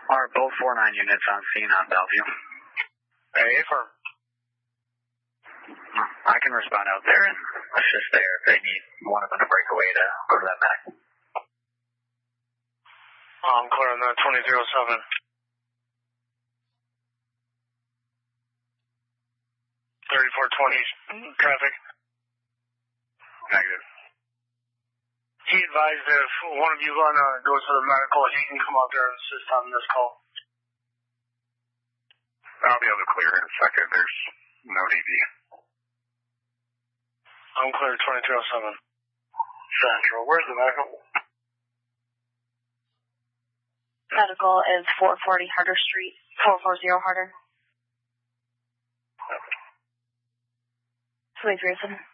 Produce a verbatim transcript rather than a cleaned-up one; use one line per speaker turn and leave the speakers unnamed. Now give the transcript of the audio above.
Are both four nine units on scene on Bellevue?
Hey, affirm.
I can respond out there and assist there if they need one of them to break away to go to that medic.
I'm clear on that twenty oh seven. thirty-four twenty traffic.
Negative.
He advised if one of you wanna go to the medical, he can come out there and assist on this call.
I'll be able to clear in a second. There's no D V.
I'm clear twenty-two oh seven.
Central, where's the medical?
Medical is four forty Harder Street, four forty Harder. twenty-three oh seven.